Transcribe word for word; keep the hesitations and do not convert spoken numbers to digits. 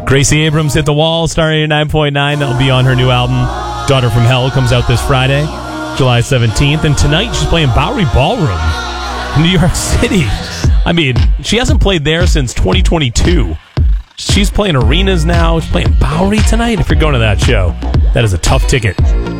Gracie Abrams hit the wall, starring at nine point nine. That'll be on her new album, Daughter from Hell, comes out this Friday, July seventeenth. And tonight she's playing Bowery Ballroom in New York City. I mean, she hasn't played there since twenty twenty-two. She's playing arenas now. She's playing Bowery tonight. If you're going to that show, that is a tough ticket.